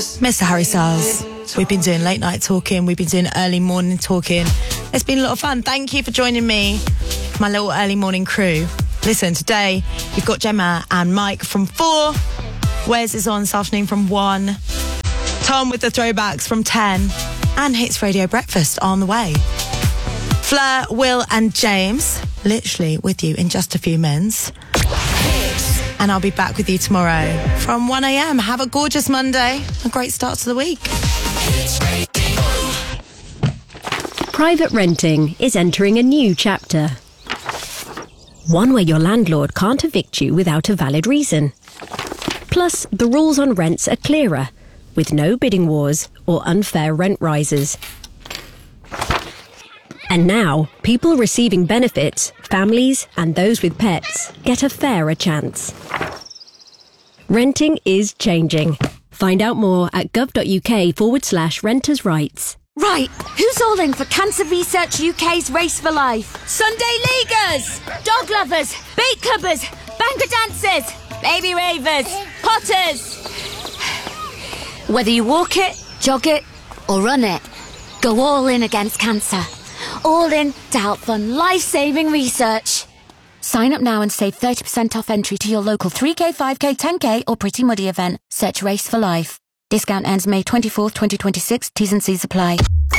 Mr. Harry Styles. We've been doing late night talking. We've been doing early morning talking. It's been a lot of fun. Thank you for joining me, my little early morning crew. Listen, today you've got Gemma and Mike from 4. Wes is on this afternoon from 1. Tom with the throwbacks from 10. And Hits Radio Breakfast on the way. Fleur, Will and James, literally with you in just a few minutes. And I'll be back with you tomorrow from 1 a.m. Have a gorgeous Monday. A great start to the week. Private renting is entering a new chapter. One where your landlord can't evict you without a valid reason. Plus, the rules on rents are clearer, with no bidding wars or unfair rent rises. And now, people receiving benefits, families and those with pets, get a fairer chance. Renting is changing. Find out more at gov.uk/renters' rights. Right, who's all in for Cancer Research UK's Race for Life? Sunday Leaguers, dog lovers, beat clubbers, banker dancers, baby ravers, potters. Whether you walk it, jog it or run it, go all in against cancer. All in to help fund life-saving research. Sign up now and save 30% off entry to your local 3K, 5K, 10K or Pretty Muddy event. Search Race for Life. Discount ends May 24th, 2026. T's and C's apply.